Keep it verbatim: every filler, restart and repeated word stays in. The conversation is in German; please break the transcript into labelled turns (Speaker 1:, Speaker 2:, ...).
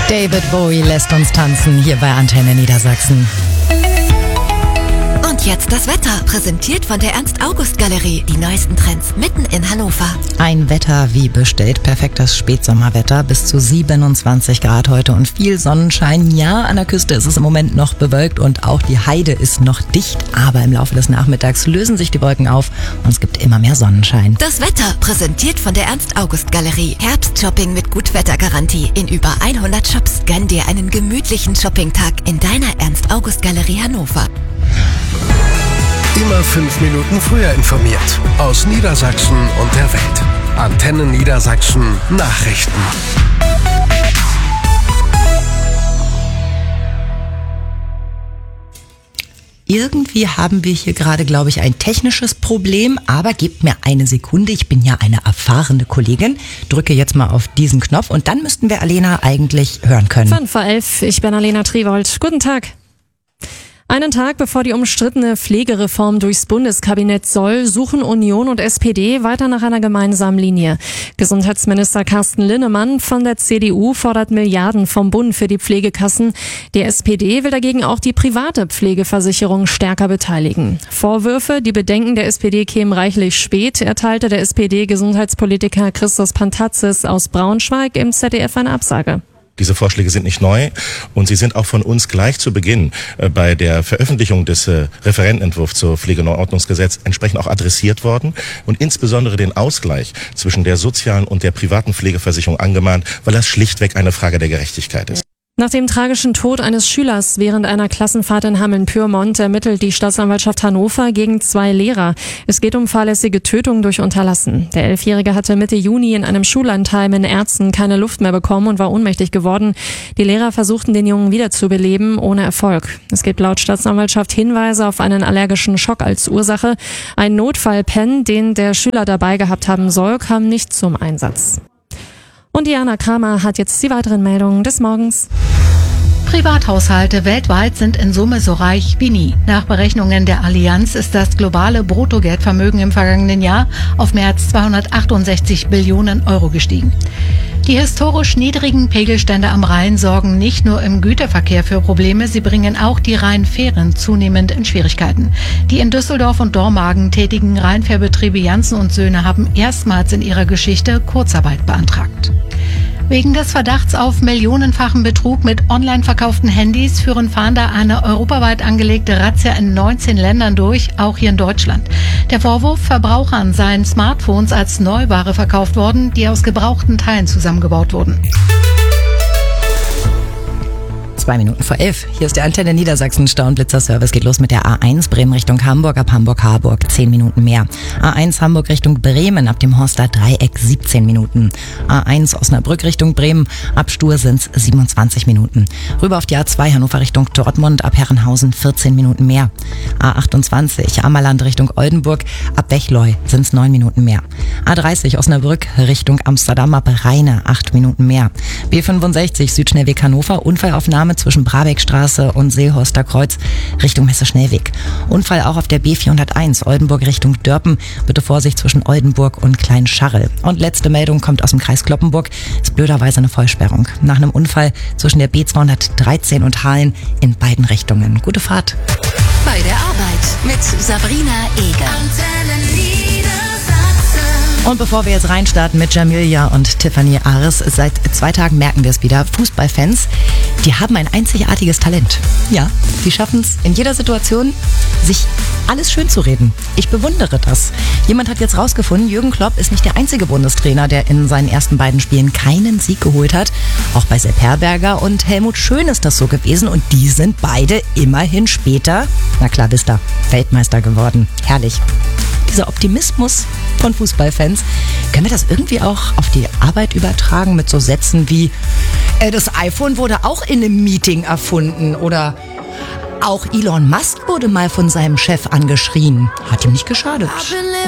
Speaker 1: David Bowie lässt uns tanzen hier bei Antenne Niedersachsen.
Speaker 2: Und jetzt das Wetter, präsentiert von der Ernst-August-Galerie. Die neuesten Trends mitten in Hannover.
Speaker 1: Ein Wetter wie bestellt, perfektes Spätsommerwetter, bis zu siebenundzwanzig Grad heute und viel Sonnenschein. Ja, an der Küste ist es im Moment noch bewölkt und auch die Heide ist noch dicht, aber im Laufe des Nachmittags lösen sich die Wolken auf und es gibt immer mehr Sonnenschein.
Speaker 2: Das Wetter, präsentiert von der Ernst-August-Galerie. Herbstshopping mit Gutwettergarantie in über hundert Shops. Gönn dir einen gemütlichen Shoppingtag in deiner Ernst-August-Galerie Hannover.
Speaker 3: Immer fünf Minuten früher informiert. Aus Niedersachsen und der Welt. Antenne Niedersachsen Nachrichten.
Speaker 1: Irgendwie haben wir hier gerade, glaube ich, ein technisches Problem, aber gebt mir eine Sekunde, ich bin ja eine erfahrene Kollegin, drücke jetzt mal auf diesen Knopf und dann müssten wir Alena eigentlich hören können.
Speaker 4: fünf vor elf, ich bin Alena Triwold. Guten Tag. Einen Tag bevor die umstrittene Pflegereform durchs Bundeskabinett soll, suchen Union und S P D weiter nach einer gemeinsamen Linie. Gesundheitsminister Carsten Linnemann von der C D U fordert Milliarden vom Bund für die Pflegekassen. Die S P D will dagegen auch die private Pflegeversicherung stärker beteiligen. Vorwürfe, die Bedenken der S P D kämen reichlich spät, erteilte der S P D-Gesundheitspolitiker Christos Pantazis aus Braunschweig im Z D F eine Absage.
Speaker 5: Diese Vorschläge sind nicht neu und sie sind auch von uns gleich zu Beginn äh, bei der Veröffentlichung des äh, Referentenentwurfs zur Pflegeneuordnungsgesetz entsprechend auch adressiert worden und insbesondere den Ausgleich zwischen der sozialen und der privaten Pflegeversicherung angemahnt, weil das schlichtweg eine Frage der Gerechtigkeit ist.
Speaker 4: Nach dem tragischen Tod eines Schülers während einer Klassenfahrt in Hameln-Pyrmont ermittelt die Staatsanwaltschaft Hannover gegen zwei Lehrer. Es geht um fahrlässige Tötung durch Unterlassen. Der Elfjährige hatte Mitte Juni in einem Schullandheim in Erzen keine Luft mehr bekommen und war ohnmächtig geworden. Die Lehrer versuchten, den Jungen wiederzubeleben, ohne Erfolg. Es gibt laut Staatsanwaltschaft Hinweise auf einen allergischen Schock als Ursache. Ein Notfallpen, den der Schüler dabei gehabt haben soll, kam nicht zum Einsatz. Und Diana Kramer hat jetzt die weiteren Meldungen des Morgens.
Speaker 6: Privathaushalte weltweit sind in Summe so reich wie nie. Nach Berechnungen der Allianz ist das globale Bruttogeldvermögen im vergangenen Jahr auf mehr als zweihundertachtundsechzig Billionen Euro gestiegen. Die historisch niedrigen Pegelstände am Rhein sorgen nicht nur im Güterverkehr für Probleme, sie bringen auch die Rheinfähren zunehmend in Schwierigkeiten. Die in Düsseldorf und Dormagen tätigen Rheinfährbetriebe Janssen und Söhne haben erstmals in ihrer Geschichte Kurzarbeit beantragt. Wegen des Verdachts auf millionenfachen Betrug mit online verkauften Handys führen Fahnder eine europaweit angelegte Razzia in neunzehn Ländern durch, auch hier in Deutschland. Der Vorwurf, Verbrauchern seien Smartphones als Neuware verkauft worden, die aus gebrauchten Teilen zusammengebaut wurden.
Speaker 1: Zwei Minuten vor elf. Hier ist der Antenne Niedersachsen Stau- und Blitzer-Service. Geht los mit der A eins Bremen Richtung Hamburg, ab Hamburg-Harburg zehn Minuten mehr. A eins Hamburg Richtung Bremen, ab dem Horster Dreieck siebzehn Minuten. A eins Osnabrück Richtung Bremen, ab Stur sind's siebenundzwanzig Minuten. Rüber auf die A zwei Hannover Richtung Dortmund, ab Herrenhausen vierzehn Minuten mehr. A achtundzwanzig Ammerland Richtung Oldenburg, ab Bechleu sind's neun Minuten mehr. A dreißig Osnabrück Richtung Amsterdam, ab Rheine acht Minuten mehr. B fünfundsechzig Südschnellweg Hannover, Unfallaufnahme zwischen Brabeckstraße und Seehorster Kreuz Richtung Messe-Schnellweg. Unfall auch auf der B vierhunderteins Oldenburg Richtung Dörpen. Bitte Vorsicht zwischen Oldenburg und Kleinscharrel. Und letzte Meldung kommt aus dem Kreis Cloppenburg. Ist blöderweise eine Vollsperrung. Nach einem Unfall zwischen der B zweihundertdreizehn und Hahlen in beiden Richtungen. Gute Fahrt.
Speaker 2: Bei der Arbeit mit Sabrina Eger.
Speaker 1: Und bevor wir jetzt reinstarten mit Jamilia und Tiffany Ares, seit zwei Tagen merken wir es wieder, Fußballfans, die haben ein einzigartiges Talent. Ja, die schaffen es in jeder Situation, sich alles schön zu reden. Ich bewundere das. Jemand hat jetzt rausgefunden, Jürgen Klopp ist nicht der einzige Bundestrainer, der in seinen ersten beiden Spielen keinen Sieg geholt hat. Auch bei Sepp Herberger und Helmut Schön ist das so gewesen und die sind beide immerhin später, na klar wisst ihr, Weltmeister geworden. Herrlich. Dieser Optimismus von Fußballfans, können wir das irgendwie auch auf die Arbeit übertragen mit so Sätzen wie äh, das iPhone wurde auch in einem Meeting erfunden oder auch Elon Musk wurde mal von seinem Chef angeschrien. Hat ihm nicht geschadet.